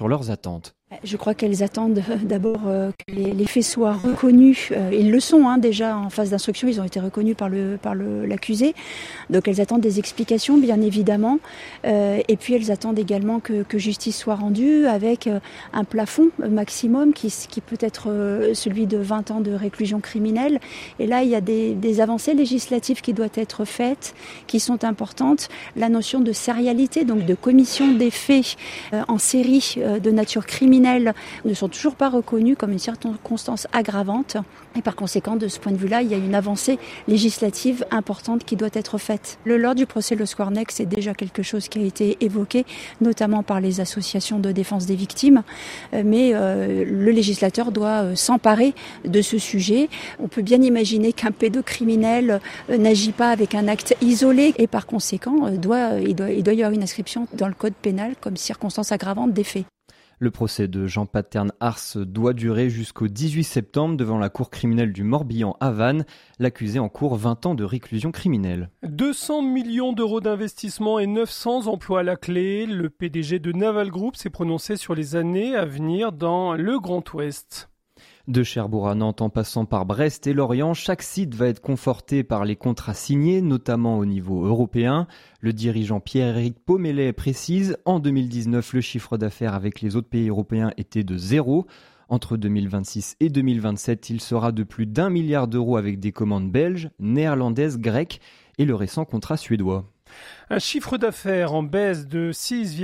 sur leurs attentes. Je crois qu'elles attendent d'abord que les faits soient reconnus. Ils le sont déjà en phase d'instruction, ils ont été reconnus par l'accusé. Donc elles attendent des explications, bien évidemment. Et puis elles attendent également que justice soit rendue avec un plafond maximum qui peut être celui de 20 ans de réclusion criminelle. Et là, il y a des avancées législatives qui doivent être faites, qui sont importantes. La notion de sérialité, donc de commission des faits en série de nature criminelle, ne sont toujours pas reconnus comme une circonstance aggravante. Et par conséquent, de ce point de vue-là, il y a une avancée législative importante qui doit être faite. Lors du procès Le Squarneck, c'est déjà quelque chose qui a été évoqué, notamment par les associations de défense des victimes. Mais le législateur doit s'emparer de ce sujet. On peut bien imaginer qu'un pédocriminel n'agit pas avec un acte isolé et par conséquent, il doit y avoir une inscription dans le code pénal comme circonstance aggravante des faits. Le procès de Jean Paterne-Ars doit durer jusqu'au 18 septembre devant la cour criminelle du Morbihan à Vannes. L'accusé encourt 20 ans de réclusion criminelle. 200 millions d'euros d'investissement et 900 emplois à la clé. Le PDG de Naval Group s'est prononcé sur les années à venir dans le Grand Ouest. De Cherbourg à Nantes en passant par Brest et Lorient, chaque site va être conforté par les contrats signés, notamment au niveau européen. Le dirigeant Pierre-Éric Pommelet précise, en 2019, le chiffre d'affaires avec les autres pays européens était de 0. Entre 2026 et 2027, il sera de plus d'1 milliard d'euros avec des commandes belges, néerlandaises, grecques et le récent contrat suédois. Un chiffre d'affaires en baisse de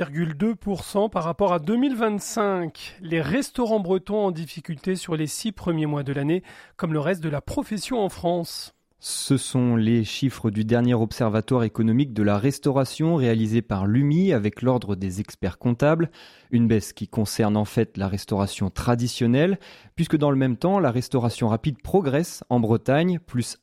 6,2% par rapport à 2025. Les restaurants bretons en difficulté sur les 6 premiers mois de l'année, comme le reste de la profession en France. Ce sont les chiffres du dernier observatoire économique de la restauration réalisé par l'UMI avec l'ordre des experts comptables. Une baisse qui concerne en fait la restauration traditionnelle, puisque dans le même temps, la restauration rapide progresse en Bretagne, plus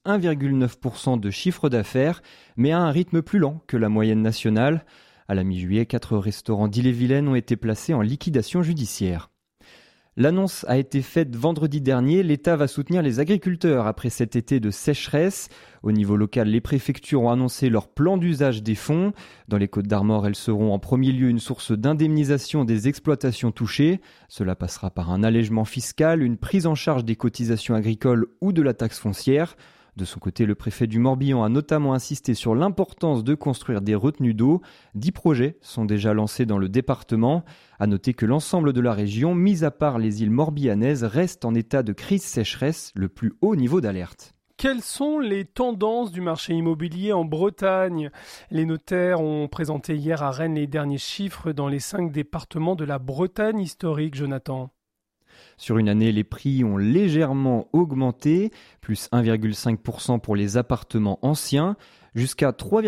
1,9% de chiffre d'affaires, mais à un rythme plus lent que la moyenne nationale. À la mi-juillet, 4 restaurants d'Ille-et-Vilaine ont été placés en liquidation judiciaire. L'annonce a été faite vendredi dernier, l'État va soutenir les agriculteurs après cet été de sécheresse. Au niveau local, les préfectures ont annoncé leur plan d'usage des fonds. Dans les Côtes-d'Armor, elles seront en premier lieu une source d'indemnisation des exploitations touchées. Cela passera par un allègement fiscal, une prise en charge des cotisations agricoles ou de la taxe foncière. De son côté, le préfet du Morbihan a notamment insisté sur l'importance de construire des retenues d'eau. 10 projets sont déjà lancés dans le département. À noter que l'ensemble de la région, mis à part les îles morbihanaises, reste en état de crise sécheresse, le plus haut niveau d'alerte. Quelles sont les tendances du marché immobilier en Bretagne ? Les notaires ont présenté hier à Rennes les derniers chiffres dans les 5 départements de la Bretagne historique, Jonathan. Sur une année, les prix ont légèrement augmenté, plus 1,5% pour les appartements anciens, jusqu'à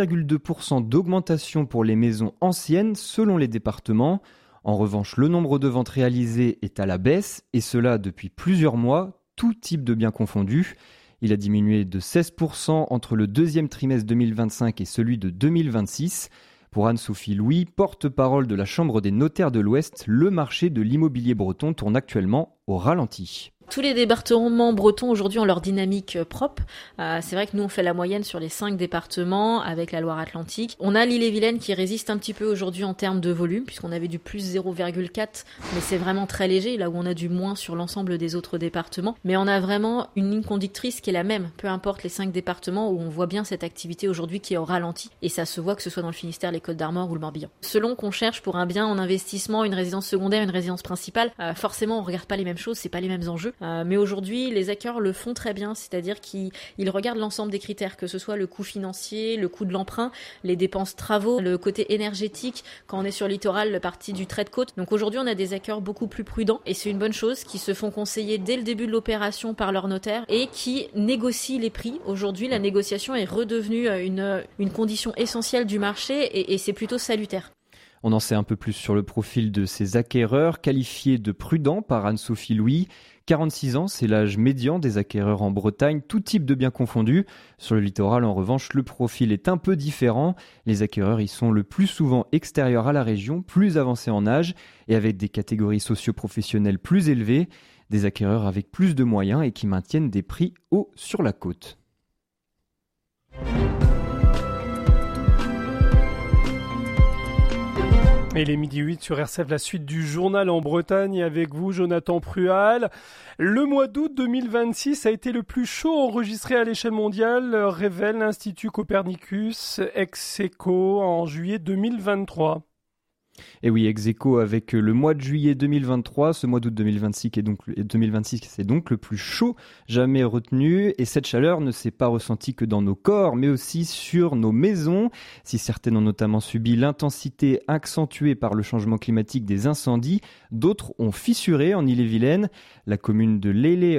3,2% d'augmentation pour les maisons anciennes selon les départements. En revanche, le nombre de ventes réalisées est à la baisse, et cela depuis plusieurs mois, tout type de biens confondus. Il a diminué de 16% entre le deuxième trimestre 2025 et celui de 2026. Pour Anne-Sophie Louis, porte-parole de la Chambre des notaires de l'Ouest, le marché de l'immobilier breton tourne actuellement au ralenti. Tous les départements bretons aujourd'hui ont leur dynamique propre. C'est vrai que nous on fait la moyenne sur les 5 départements avec la Loire-Atlantique. On a l'Ille-et-Vilaine qui résiste un petit peu aujourd'hui en termes de volume puisqu'on avait du plus 0,4 mais c'est vraiment très léger là où on a du moins sur l'ensemble des autres départements. Mais on a vraiment une ligne conductrice qui est la même, peu importe les 5 départements où on voit bien cette activité aujourd'hui qui est au ralenti et ça se voit que ce soit dans le Finistère, les Côtes-d'Armor ou le Morbihan. Selon qu'on cherche pour un bien en investissement, une résidence secondaire, une résidence principale, forcément on regarde pas les mêmes choses, c'est pas les mêmes enjeux. Mais aujourd'hui, les acquéreurs le font très bien, c'est-à-dire qu'ils regardent l'ensemble des critères, que ce soit le coût financier, le coût de l'emprunt, les dépenses travaux, le côté énergétique, quand on est sur le littoral, la partie du trait de côte. Donc aujourd'hui, on a des acquéreurs beaucoup plus prudents et c'est une bonne chose, qui se font conseiller dès le début de l'opération par leur notaire et qui négocient les prix. Aujourd'hui, la négociation est redevenue une condition essentielle du marché et c'est plutôt salutaire. On en sait un peu plus sur le profil de ces acquéreurs, qualifiés de prudents par Anne-Sophie Louis. 46 ans, c'est l'âge médian des acquéreurs en Bretagne, tout type de biens confondus. Sur le littoral, en revanche, le profil est un peu différent. Les acquéreurs y sont le plus souvent extérieurs à la région, plus avancés en âge et avec des catégories socio-professionnelles plus élevées. Des acquéreurs avec plus de moyens et qui maintiennent des prix hauts sur la côte. Et les midi 8 sur RCF, la suite du journal en Bretagne avec vous, Jonathan Prual. Le mois d'août 2026 a été le plus chaud enregistré à l'échelle mondiale, révèle l'Institut Copernicus ex aequo en juillet 2023. Et oui, ex aequo avec le mois de juillet 2023, ce mois d'août 2026 c'est donc le plus chaud jamais retenu. Et cette chaleur ne s'est pas ressentie que dans nos corps, mais aussi sur nos maisons. Si certaines ont notamment subi l'intensité accentuée par le changement climatique des incendies, d'autres ont fissuré en Ille-et-Vilaine. La commune de L'Aillet,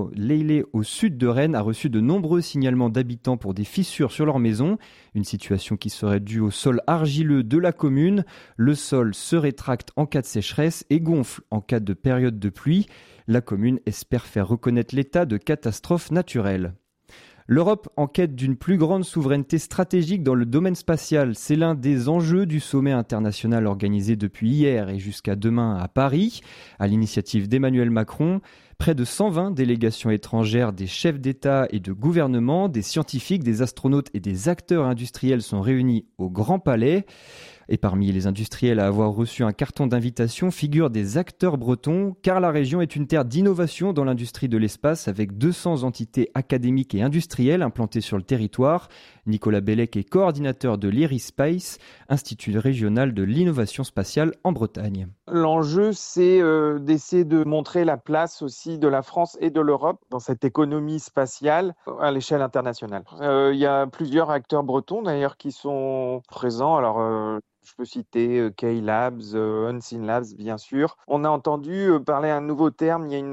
au sud de Rennes, a reçu de nombreux signalements d'habitants pour des fissures sur leurs maisons. Une situation qui serait due au sol argileux de la commune. Le sol se rétracte en cas de sécheresse et gonfle en cas de période de pluie. La commune espère faire reconnaître l'état de catastrophe naturelle. L'Europe en quête d'une plus grande souveraineté stratégique dans le domaine spatial. C'est l'un des enjeux du sommet international organisé depuis hier et jusqu'à demain à Paris, à l'initiative d'Emmanuel Macron. Près de 120 délégations étrangères, des chefs d'État et de gouvernement, des scientifiques, des astronautes et des acteurs industriels sont réunis au Grand Palais. Et parmi les industriels à avoir reçu un carton d'invitation figurent des acteurs bretons, car la région est une terre d'innovation dans l'industrie de l'espace avec 200 entités académiques et industrielles implantées sur le territoire. Nicolas Bellec est coordinateur de l'IRISpace, Institut régional de l'innovation spatiale en Bretagne. L'enjeu, c'est d'essayer de montrer la place aussi de la France et de l'Europe dans cette économie spatiale à l'échelle internationale. Il y a plusieurs acteurs bretons d'ailleurs qui sont présents. Alors, je peux citer K-Labs, Unseen Labs, bien sûr. On a entendu parler d'un nouveau terme il y a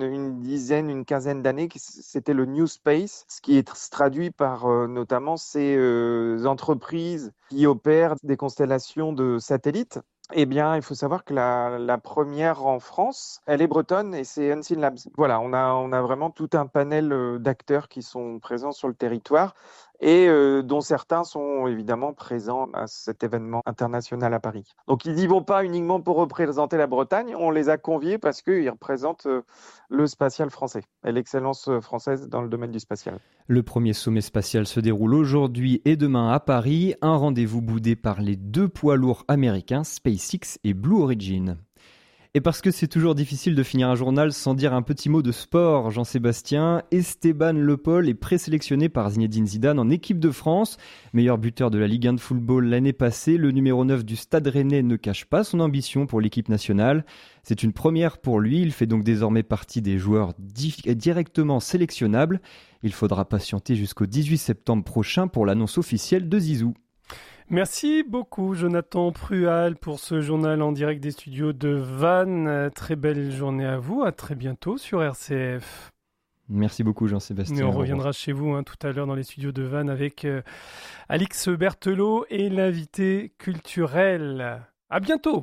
une quinzaine d'années, c'était le New Space, ce qui est traduit par notamment ces entreprises qui opèrent des constellations de satellites. Eh bien, il faut savoir que la première en France, elle est bretonne et c'est Unseen Labs. Voilà, on a vraiment tout un panel d'acteurs qui sont présents sur le territoire et dont certains sont évidemment présents à cet événement international à Paris. Donc, ils n'y vont pas uniquement pour représenter la Bretagne, on les a conviés parce qu'ils représentent le spatial français et l'excellence française dans le domaine du spatial. Le premier sommet spatial se déroule aujourd'hui et demain à Paris, un rendez-vous boudé par les deux poids lourds américains, SpaceX et Blue Origin. Et parce que c'est toujours difficile de finir un journal sans dire un petit mot de sport, Jean-Sébastien, Esteban Le Pol est présélectionné par Zinedine Zidane en équipe de France. Meilleur buteur de la Ligue 1 de football l'année passée, le numéro 9 du Stade Rennais ne cache pas son ambition pour l'équipe nationale. C'est une première pour lui, il fait donc désormais partie des joueurs directement sélectionnables. Il faudra patienter jusqu'au 18 septembre prochain pour l'annonce officielle de Zizou. Merci beaucoup Jonathan Prual pour ce journal en direct des studios de Vannes. Très belle journée à vous, à très bientôt sur RCF. Merci beaucoup Jean-Sébastien. Et on reviendra chez vous tout à l'heure dans les studios de Vannes avec Alix Berthelot et l'invité culturel. À bientôt.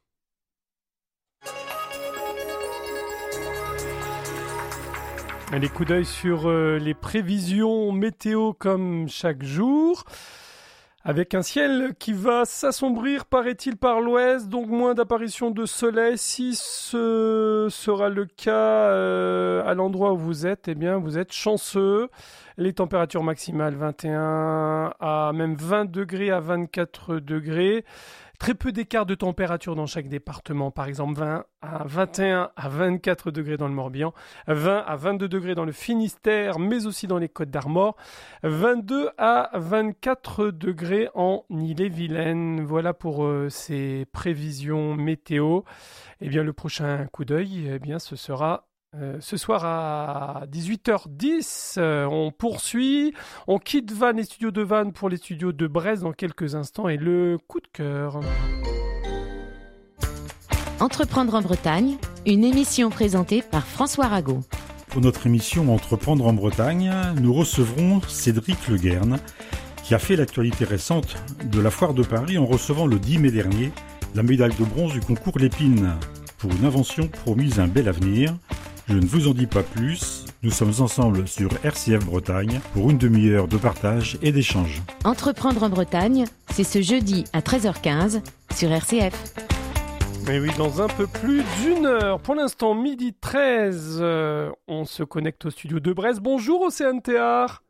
Les coups d'œil sur les prévisions météo comme chaque jour. Avec un ciel qui va s'assombrir, paraît-il, par l'ouest, donc moins d'apparition de soleil. Si ce sera le cas à l'endroit où vous êtes, eh bien, vous êtes chanceux. Les températures maximales 21 à même 20 degrés à 24 degrés. Très peu d'écart de température dans chaque département. Par exemple, 20 à 21 à 24 degrés dans le Morbihan, 20 à 22 degrés dans le Finistère, mais aussi dans les Côtes d'Armor, 22 à 24 degrés en Ille-et-Vilaine. Voilà pour ces prévisions météo. Eh bien, le prochain coup d'œil, eh bien, ce sera ce soir à 18h10, on poursuit, on quitte Vannes, les studios de Vannes pour les studios de Brest dans quelques instants et le coup de cœur. Entreprendre en Bretagne, une émission présentée par François Rago. Pour notre émission Entreprendre en Bretagne, nous recevrons Cédric Le Guern, qui a fait l'actualité récente de la Foire de Paris en recevant le 10 mai dernier la médaille de bronze du concours Lépine pour une invention promise un bel avenir. Je ne vous en dis pas plus, nous sommes ensemble sur RCF Bretagne pour une demi-heure de partage et d'échange. Entreprendre en Bretagne, c'est ce jeudi à 13h15 sur RCF. Mais oui, dans un peu plus d'une heure. Pour l'instant, 12h13, on se connecte au studio de Brest. Bonjour Océane Théard.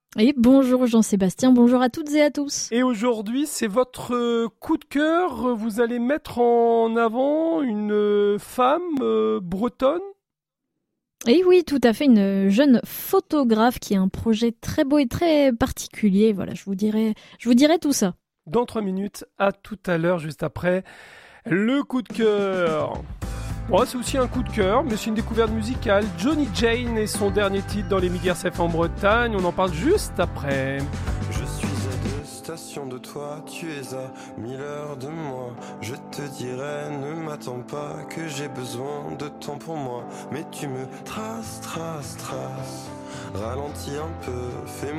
Et bonjour Jean-Sébastien, bonjour à toutes et à tous. Et aujourd'hui, c'est votre coup de cœur. Vous allez mettre en avant une femme bretonne. Et oui, tout à fait, une jeune photographe qui a un projet très beau et très particulier. Voilà, je vous dirai tout ça. Dans 3 minutes, à tout à l'heure, juste après le coup de cœur. Bon, c'est aussi un coup de cœur, mais c'est une découverte musicale. Johnny Jane et son dernier titre dans les Midi RCF en Bretagne. On en parle juste après. Je suis à 2 stations de toi, tu es à 1000 heures de moi. Je te dirais, ne m'attends pas, que j'ai besoin de temps pour moi. Mais tu me traces. Ralentis un peu, fais-moi